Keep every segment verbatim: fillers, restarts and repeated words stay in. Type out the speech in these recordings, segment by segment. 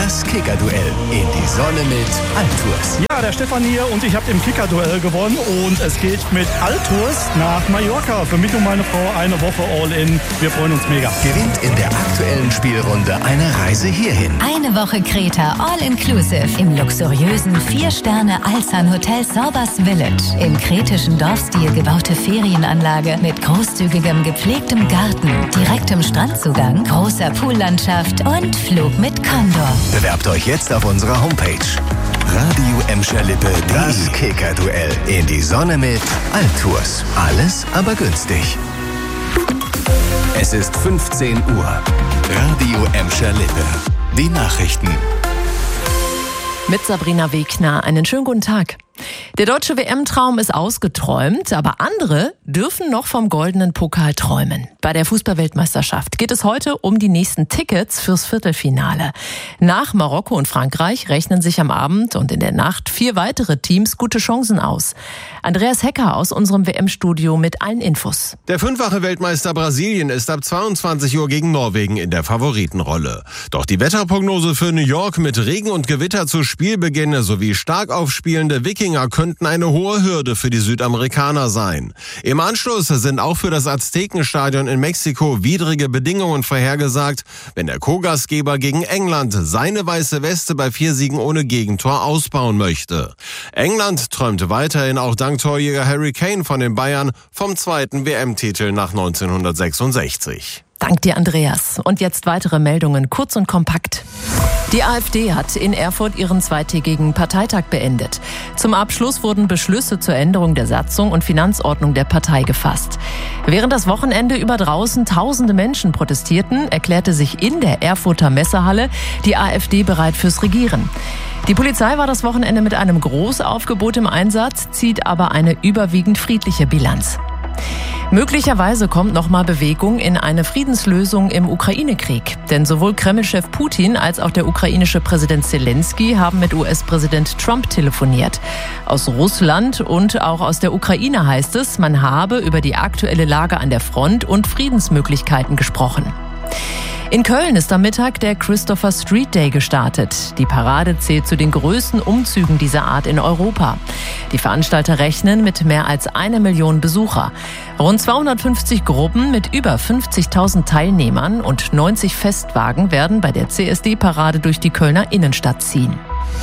Das Kicker-Duell in die Sonne mit Altours. Ja, der Stefan hier und ich habe im Kicker-Duell gewonnen und es geht mit Altours nach Mallorca. Für mich und meine Frau eine Woche All-In. Wir freuen uns mega. Gewinnt in der aktuellen Spielrunde eine Reise hierhin. Eine Woche Kreta All-Inclusive im luxuriösen vier Sterne Alsan Hotel Sorbas Village. Im kretischen Dorfstil gebaute Ferienanlage mit großzügigem gepflegtem Garten, direktem Strandzugang, großer Poollandschaft und Flug mit Condor. Bewerbt euch jetzt auf unserer Homepage. Radio Emscher Lippe, das Kicker-Duell in die Sonne mit Altours. Alles, aber günstig. Es ist fünfzehn Uhr. Radio Emscher Lippe. Die Nachrichten. Mit Sabrina Wegner. Einen schönen guten Tag. Der deutsche W M-Traum ist ausgeträumt, aber andere dürfen noch vom goldenen Pokal träumen. Bei der Fußball-Weltmeisterschaft geht es heute um die nächsten Tickets fürs Viertelfinale. Nach Marokko und Frankreich rechnen sich am Abend und in der Nacht vier weitere Teams gute Chancen aus. Andreas Hecker aus unserem W M-Studio mit allen Infos. Der fünffache Weltmeister Brasilien ist ab zweiundzwanzig Uhr gegen Norwegen in der Favoritenrolle. Doch die Wetterprognose für New York mit Regen und Gewitter zu Spielbeginn sowie stark aufspielende Wikinger könnten eine hohe Hürde für die Südamerikaner sein. Im Anschluss sind auch für das Aztekenstadion in Mexiko widrige Bedingungen vorhergesagt, wenn der Co-Gastgeber gegen England seine weiße Weste bei vier Siegen ohne Gegentor ausbauen möchte. England träumt weiterhin auch dank Torjäger Harry Kane von den Bayern vom zweiten W M-Titel nach neunzehnhundertsechsundsechzig. Dank dir, Andreas. Und jetzt weitere Meldungen, kurz und kompakt. Die AfD hat in Erfurt ihren zweitägigen Parteitag beendet. Zum Abschluss wurden Beschlüsse zur Änderung der Satzung und Finanzordnung der Partei gefasst. Während das Wochenende über draußen tausende Menschen protestierten, erklärte sich in der Erfurter Messehalle die AfD bereit fürs Regieren. Die Polizei war das Wochenende mit einem Großaufgebot im Einsatz, zieht aber eine überwiegend friedliche Bilanz. Möglicherweise kommt nochmal Bewegung in eine Friedenslösung im Ukraine-Krieg. Denn sowohl Kreml-Chef Putin als auch der ukrainische Präsident Zelensky haben mit U S-Präsident Trump telefoniert. Aus Russland und auch aus der Ukraine heißt es, man habe über die aktuelle Lage an der Front und Friedensmöglichkeiten gesprochen. In Köln ist am Mittag der Christopher Street Day gestartet. Die Parade zählt zu den größten Umzügen dieser Art in Europa. Die Veranstalter rechnen mit mehr als eine Million Besucher. Rund zweihundertfünfzig Gruppen mit über fünfzigtausend Teilnehmern und neunzig Festwagen werden bei der C S D-Parade durch die Kölner Innenstadt ziehen.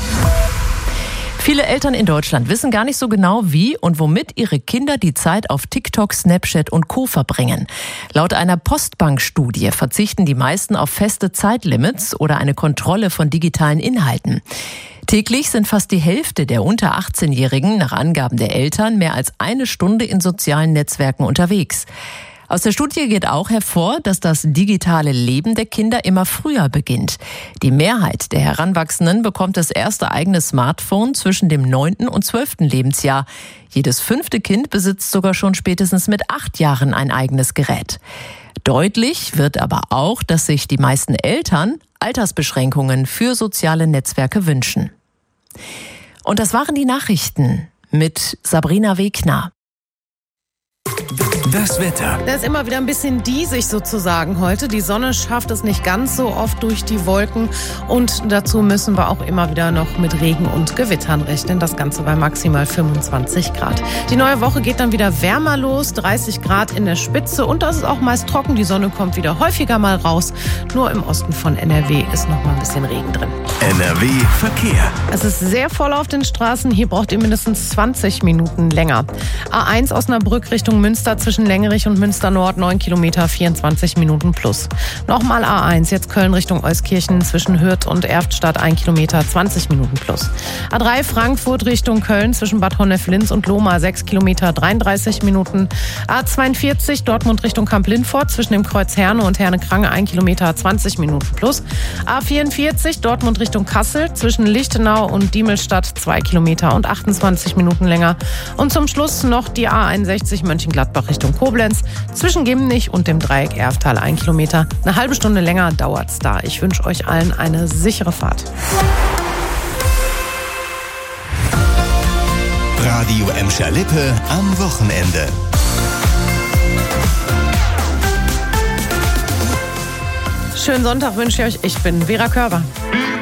Viele Eltern in Deutschland wissen gar nicht so genau, wie und womit ihre Kinder die Zeit auf TikTok, Snapchat und Co. verbringen. Laut einer Postbank-Studie verzichten die meisten auf feste Zeitlimits oder eine Kontrolle von digitalen Inhalten. Täglich sind fast die Hälfte der unter achtzehnjährigen nach Angaben der Eltern mehr als eine Stunde in sozialen Netzwerken unterwegs. Aus der Studie geht auch hervor, dass das digitale Leben der Kinder immer früher beginnt. Die Mehrheit der Heranwachsenden bekommt das erste eigene Smartphone zwischen dem neunten und zwölften Lebensjahr. Jedes fünfte Kind besitzt sogar schon spätestens mit acht Jahren ein eigenes Gerät. Deutlich wird aber auch, dass sich die meisten Eltern Altersbeschränkungen für soziale Netzwerke wünschen. Und das waren die Nachrichten mit Sabrina Wegner. Das Wetter. Da ist immer wieder ein bisschen diesig sozusagen heute. Die Sonne schafft es nicht ganz so oft durch die Wolken. Und dazu müssen wir auch immer wieder noch mit Regen und Gewittern rechnen. Das Ganze bei maximal fünfundzwanzig Grad. Die neue Woche geht dann wieder wärmer los. dreißig Grad in der Spitze. Und das ist auch meist trocken. Die Sonne kommt wieder häufiger mal raus. Nur im Osten von N R W ist noch mal ein bisschen Regen drin. N R W Verkehr. Es ist sehr voll auf den Straßen. Hier braucht ihr mindestens zwanzig Minuten länger. A eins Osnabrück Richtung Münster zwischen Lengerich und Münster Nord, neun Kilometer, vierundzwanzig Minuten plus. Nochmal A eins, jetzt Köln Richtung Euskirchen zwischen Hürth und Erftstadt, ein Kilometer, zwanzig Minuten plus. A drei Frankfurt Richtung Köln zwischen Bad Honnef-Linz und Lohmar, sechs Kilometer, dreiunddreißig Minuten. A zweiundvierzig Dortmund Richtung Kamp-Lindfort zwischen dem Kreuz Herne und Herne-Krange, ein Kilometer, zwanzig Minuten plus. A vierundvierzig Dortmund Richtung Kassel zwischen Lichtenau und Diemelstadt, zwei Kilometer und achtundzwanzig Minuten länger. Und zum Schluss noch die A einundsechzig Mönchengladbach Richtung Koblenz zwischen Gemnich und dem Dreieck Erftal, ein Kilometer. Eine halbe Stunde länger dauert's da. Ich wünsche euch allen eine sichere Fahrt. Radio Emscher Lippe am Wochenende. Schönen Sonntag wünsche ich euch. Ich bin Vera Körber.